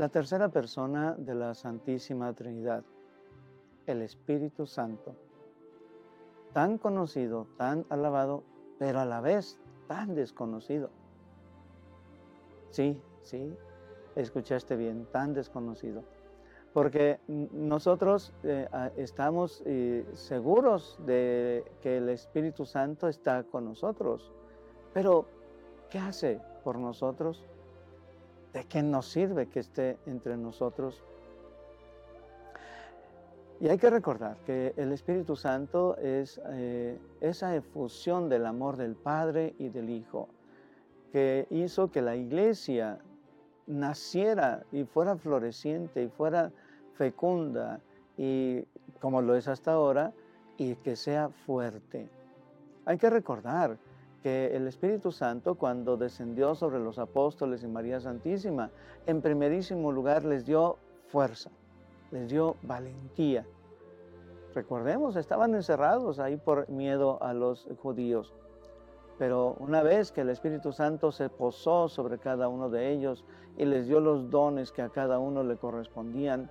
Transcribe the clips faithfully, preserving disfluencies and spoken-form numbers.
La tercera persona de la Santísima Trinidad, el Espíritu Santo, tan conocido, tan alabado, pero a la vez tan desconocido. Sí, sí, escuchaste bien, tan desconocido. Porque nosotros eh, estamos eh, seguros de que el Espíritu Santo está con nosotros. Pero, ¿qué hace por nosotros? ¿De qué nos sirve que esté entre nosotros? Y hay que recordar que el Espíritu Santo es eh, esa efusión del amor del Padre y del Hijo, que hizo que la Iglesia naciera y fuera floreciente y fuera fecunda, y como lo es hasta ahora, y que sea fuerte. Hay que recordar que el Espíritu Santo, cuando descendió sobre los apóstoles y María Santísima, en primerísimo lugar les dio fuerza, les dio valentía. Recordemos, estaban encerrados ahí por miedo a los judíos. Pero una vez que el Espíritu Santo se posó sobre cada uno de ellos y les dio los dones que a cada uno le correspondían,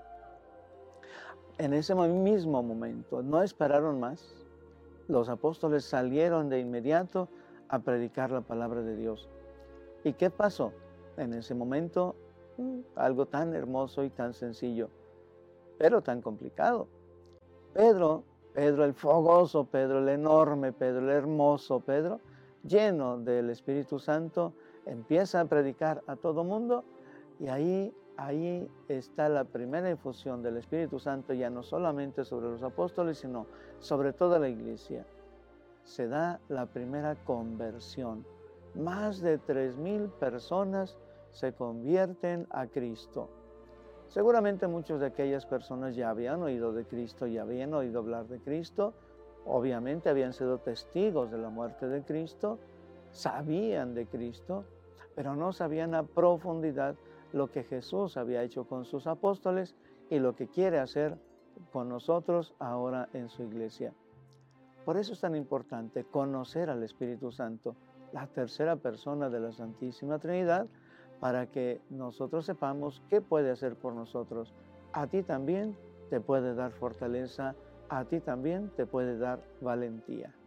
en ese mismo momento no esperaron más. Los apóstoles salieron de inmediato a predicar la palabra de Dios. ¿Y qué pasó? En ese momento, algo tan hermoso y tan sencillo, pero tan complicado. Pedro, Pedro el fogoso, Pedro el enorme, Pedro el hermoso, Pedro, lleno del Espíritu Santo, empieza a predicar a todo mundo, y ahí, ahí está la primera infusión del Espíritu Santo, ya no solamente sobre los apóstoles, sino sobre toda la iglesia. Se da la primera conversión. Más de tres mil personas se convierten a Cristo. Seguramente muchas de aquellas personas ya habían oído de Cristo, ya habían oído hablar de Cristo, obviamente habían sido testigos de la muerte de Cristo, sabían de Cristo, pero no sabían a profundidad lo que Jesús había hecho con sus apóstoles y lo que quiere hacer con nosotros ahora en su iglesia. Por eso es tan importante conocer al Espíritu Santo, la tercera persona de la Santísima Trinidad, para que nosotros sepamos qué puede hacer por nosotros. A ti también te puede dar fortaleza, a ti también te puede dar valentía.